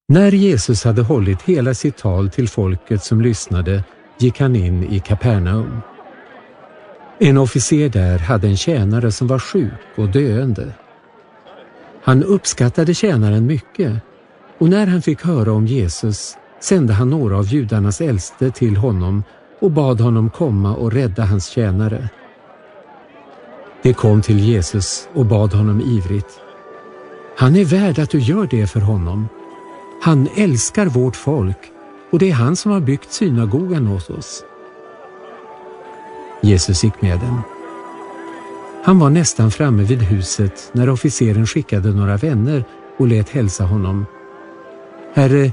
När Jesus hade hållit hela sitt tal till folket som lyssnade gick han in i Kapernaum. En officer där hade en tjänare som var sjuk och döende. Han uppskattade tjänaren mycket, och när han fick höra om Jesus sände han några av judarnas äldste till honom och bad honom komma och rädda hans tjänare. De kom till Jesus och bad honom ivrigt: Han är värd att du gör det för honom. Han älskar vårt folk, och det är han som har byggt synagogan åt oss. Jesus gick med dem. Han var nästan framme vid huset när officeren skickade några vänner och lät hälsa honom: Herre,